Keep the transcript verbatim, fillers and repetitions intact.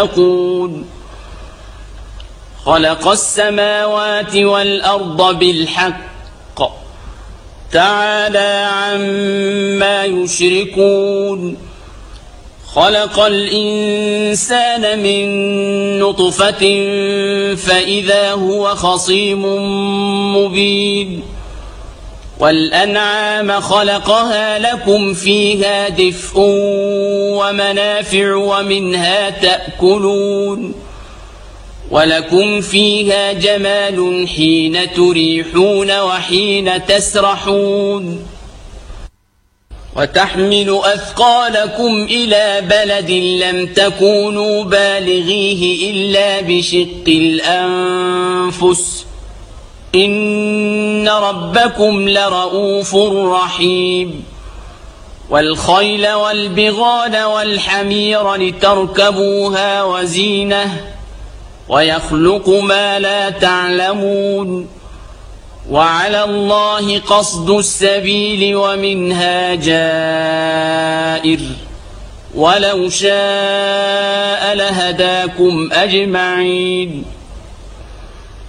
يقول خلق السماوات والأرض بالحق تعالى عما يشركون خلق الإنسان من نطفة فإذا هو خصيم مبين والأنعام خلقها لكم فيها دفء ومنافع ومنها تأكلون ولكم فيها جمال حين تريحون وحين تسرحون وتحمل أثقالكم إلى بلد لم تكونوا بالغيه إلا بشق الأنفس إن ربكم لرؤوف رحيم والخيل والبغال والحمير لتركبوها وزينة ويخلق ما لا تعلمون وعلى الله قصد السبيل ومنها جائر ولو شاء لهداكم أجمعين.